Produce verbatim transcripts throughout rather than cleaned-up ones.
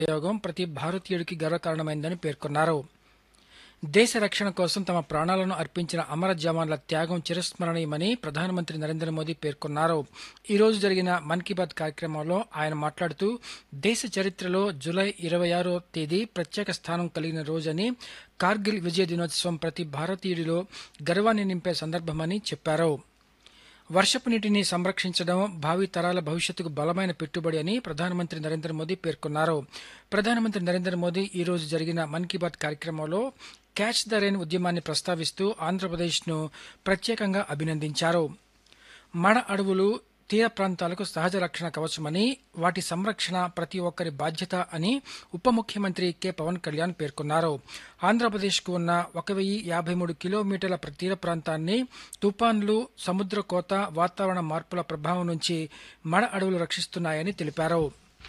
వినియోగం ప్రతి భారతీయుడికి గర్వకారణమైందని పేర్కొన్నారు. దేశ రక్షణ కోసం తమ ప్రాణాలను అర్పించిన అమర జవాన్ల త్యాగం చిరస్మరణీయమని ప్రధానమంత్రి నరేంద్ర మోదీ పేర్కొన్నారు. ఈ రోజు జరిగిన మన్ కీ బాత్ కార్యక్రమంలో ఆయన మాట్లాడుతూ దేశ చరిత్రలో జూలై ఇరవై ఆరో తేదీ ప్రత్యేక స్థానం కలిగిన రోజని, కార్గిల్ విజయ దినోత్సవం ప్రతి భారతీయుడిలో గర్వాన్ని నింపే సందర్భమని చెప్పారు. వర్షపు నీటిని సంరక్షించడం భావి తరాల భవిష్యత్తుకు బలమైన పెట్టుబడి అని ప్రధానమంత్రి నరేంద్ర మోదీ పేర్కొన్నారు. ప్రధానమంత్రి నరేంద్ర మోదీ ఈ రోజు జరిగిన మన్ కీ బాత్ కార్యక్రమంలో క్యాచ్ ద రెయిన్ ఉద్యమాన్ని ప్రస్తావిస్తూ ఆంధ్రప్రదేశ్ను ప్రత్యేకంగా అభినందించారు. మడ అడవులు తీర ప్రాంతాలకు సహజ రక్షణ కవచమని, వాటి సంరక్షణ ప్రతి ఒక్కరి బాధ్యత అని ఉప ముఖ్యమంత్రి కె పవన్ కళ్యాణ్ పేర్కొన్నారు. ఆంధ్రప్రదేశ్కు ఉన్న ఒక వెయ్యి యాభై మూడు కిలోమీటర్ల తీర ప్రాంతాన్ని తుపాన్లు, సముద్ర కోత, వాతావరణ మార్పుల ప్రభావం నుంచి మడ అడవులు రక్షిస్తున్నాయని తెలిపారు.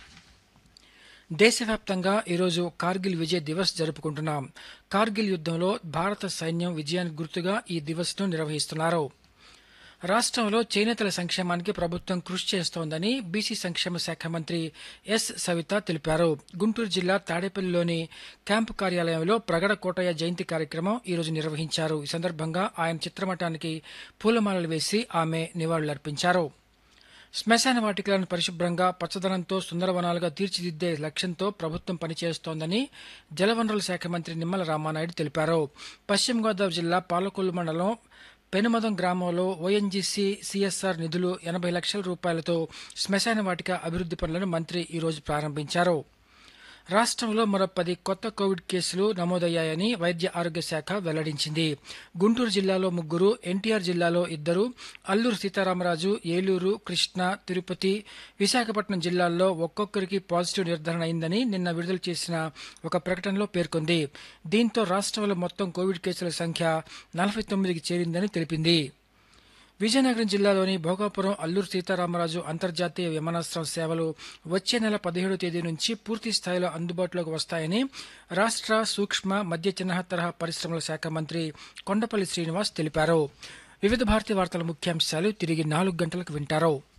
దేశవ్యాప్తంగా ఈరోజు కార్గిల్ విజయ్ దివస్ జరుపుకుంటున్నాం. కార్గిల్ యుద్ధంలో భారత సైన్యం విజయానికి గుర్తుగా ఈ దివస్ను నిర్వహిస్తున్నారు. రాష్ట్రంలో చేనేతల సంక్షేమానికి ప్రభుత్వం కృషి చేస్తోందని బీసీ సంక్షేమ శాఖ మంత్రి ఎస్ సవిత తెలిపారు. గుంటూరు జిల్లా తాడేపల్లిలోని క్యాంపు కార్యాలయంలో ప్రగడ కోటయ్య జయంతి కార్యక్రమం ఈరోజు నిర్వహించారు. ఈ సందర్భంగా ఆయన చిత్రపటానికి పూలమాలలు వేసి ఆమె నివాళులర్పించారు. శ్మశాన వాటికలను పరిశుభ్రంగా పచ్చదనంతో సుందరవనాలుగా తీర్చిదిద్దే లక్ష్యంతో ప్రభుత్వం పనిచేస్తోందని జలవనరుల శాఖ మంత్రి నిమ్మల రామానాయుడు తెలిపారు. పశ్చిమ గోదావరి జిల్లా పాలకొల్లు మండలం పెనుమదం గ్రామంలో ఓఎన్జీసీ సిఎస్ఆర్ నిధులు ఎనభై లక్షల రూపాయలతో శ్మశాన వాటిక అభివృద్ధి పనులను మంత్రి ఈరోజు ప్రారంభించారు. రాష్ట్రంలో మరో పది కొత్త కోవిడ్ కేసులు నమోదయ్యాయని వైద్య ఆరోగ్య శాఖ వెల్లడించింది. గుంటూరు జిల్లాలో ముగ్గురు, ఎన్టీఆర్ జిల్లాలో ఇద్దరు, అల్లూరు సీతారామరాజు, ఏలూరు, కృష్ణా, తిరుపతి, విశాఖపట్నం జిల్లాల్లో ఒక్కొక్కరికి పాజిటివ్ నిర్ధారణ అయిందని నిన్న విడుదల చేసిన ఒక ప్రకటనలో పేర్కొంది. దీంతో రాష్ట్రంలో మొత్తం కోవిడ్ కేసుల సంఖ్య నలభై తొమ్మిదికి చేరిందని తెలిపింది. విజయనగరం జిల్లాలోని భోగాపురం అల్లూరు సీతారామరాజు అంతర్జాతీయ విమానాశ్రయం సేవలు వచ్చే నెల పదిహేడో తేదీ నుంచి పూర్తి స్థాయిలో అందుబాటులోకి వస్తాయని రాష్ట్ర సూక్ష్మ మధ్య చిన్న తరహా పరిశ్రమల శాఖ మంత్రి కొండపల్లి శ్రీనివాస్ తెలిపారు. వివిధ భారతి వార్తల ముఖ్యాంశాలు తిరిగి నాలుగు గంటలకు వింటారు.